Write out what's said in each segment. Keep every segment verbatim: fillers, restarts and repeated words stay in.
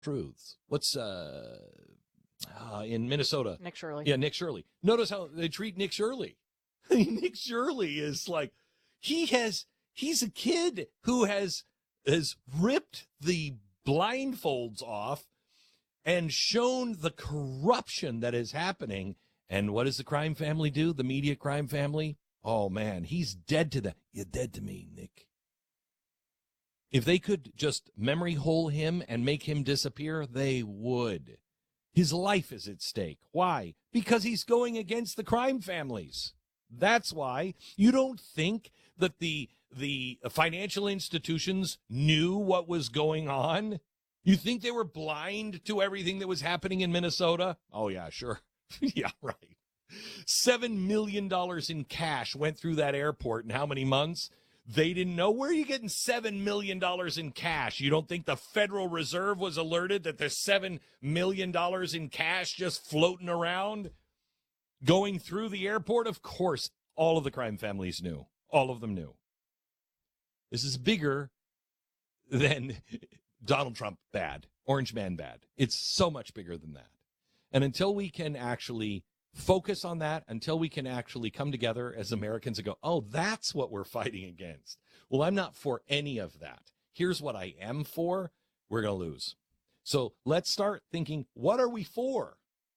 truths. What's uh, uh in Minnesota? Nick Shirley. Yeah, Nick Shirley. Notice how they treat Nick Shirley. Nick Shirley is like, he has, he's a kid who has, has ripped the blindfolds off and shown the corruption that is happening. And what does the crime family do? The media crime family? Oh, man, he's dead to that. You're dead to me, Nick. If they could just memory hole him and make him disappear, they would. His life is at stake. Why? Because he's going against the crime families. That's why. You don't think that the the financial institutions knew what was going on? You think they were blind to everything that was happening in Minnesota? Oh, yeah, sure. Yeah, right. Seven million dollars in cash went through that airport in how many months? They didn't know. Where are you getting seven million dollars in cash? You don't think the Federal Reserve was alerted that there's seven million dollars in cash just floating around going through the airport? Of course, all of the crime families knew. All of them knew. This is bigger than Donald Trump bad, Orange Man bad. It's so much bigger than that. And until we can actually focus on that, until we can actually come together as Americans and go, oh, that's what we're fighting against. Well, I'm not for any of that. Here's what I am for. We're going to lose. So let's start thinking, what are we for?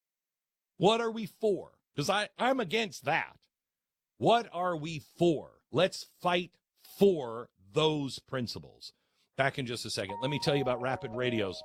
What are we for? Because I, I'm against that. What are we for? Let's fight for those principles. Back in just a second. Let me tell you about Rapid Radios.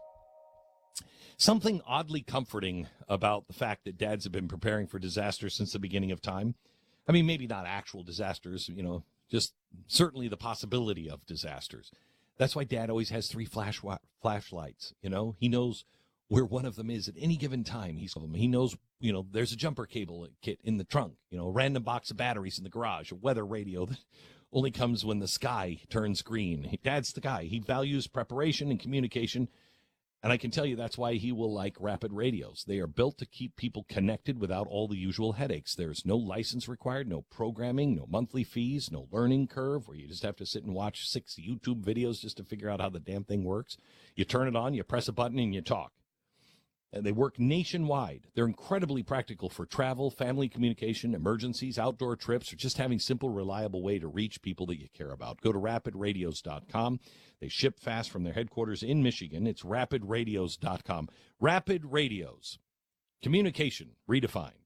Something oddly comforting about the fact that dads have been preparing for disasters since the beginning of time. I mean, maybe not actual disasters, you know, just certainly the possibility of disasters. That's why dad always has three flash flashlights, you know. He knows where one of them is at any given time. He's He knows, you know, there's a jumper cable kit in the trunk, you know, a random box of batteries in the garage, a weather radio that only comes when the sky turns green. Dad's the guy. He values preparation and communication. And I can tell you that's why he will like Rapid Radios. They are built to keep people connected without all the usual headaches. There's no license required, no programming, no monthly fees, no learning curve where you just have to sit and watch six YouTube videos just to figure out how the damn thing works. You turn it on, you press a button, and you talk. And they work nationwide. They're incredibly practical for travel, family communication, emergencies, outdoor trips, or just having simple, reliable way to reach people that you care about. Go to rapid radios dot com. They ship fast from their headquarters in Michigan. It's rapid radios dot com. Rapid Radios. Communication redefined.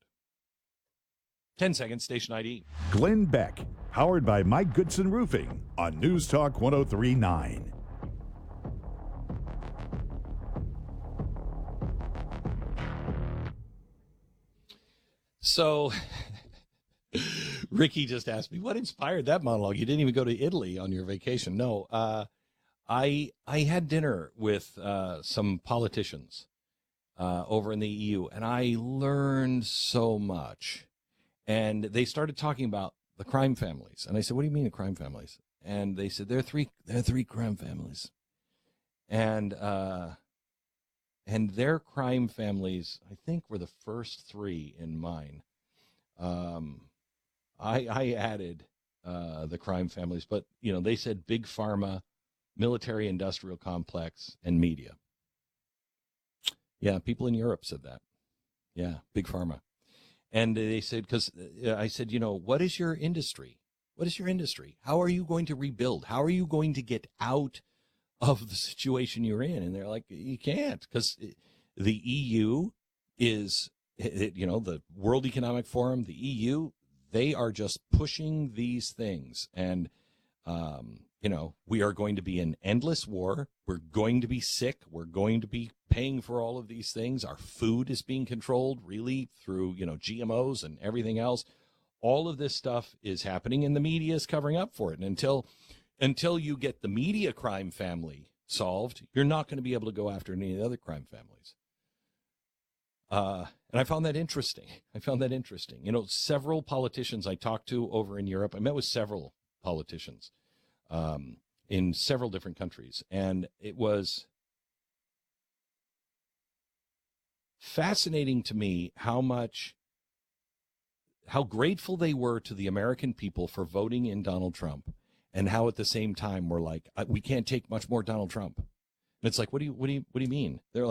ten seconds, station I D. Glenn Beck, powered by Mike Goodson Roofing on News Talk one oh three point nine. So, Ricky just asked me, what inspired that monologue? You didn't even go to Italy on your vacation. No, uh, I I had dinner with uh, some politicians uh, over in the E U, and I learned so much. And they started talking about the crime families. And I said, what do you mean the crime families? And they said, there are three, there are three crime families. And uh And their crime families, I think, were the first three in mine. Um, I, I added uh, the crime families, but, you know, they said big pharma, military industrial complex, and media. Yeah, people in Europe said that. Yeah, big pharma. And they said, because I said, you know, what is your industry? What is your industry? How are you going to rebuild? How are you going to get out of the situation you're in? And they're like, you can't, because the E U is, you know, the World Economic Forum, the E U, they are just pushing these things. And, um, you know, we are going to be in endless war. We're going to be sick. We're going to be paying for all of these things. Our food is being controlled really through, you know, G M Os and everything else. All of this stuff is happening, and the media is covering up for it. And until Until you get the media crime family solved, you're not going to be able to go after any of the other crime families. Uh, and I found that interesting. I found that interesting. You know, several politicians I talked to over in Europe, I met with several politicians um, in several different countries. And it was fascinating to me how much, how grateful they were to the American people for voting in Donald Trump. And how at the same time we're like, we can't take much more Donald Trump. It's like, what do you, what do you, what do you mean? They're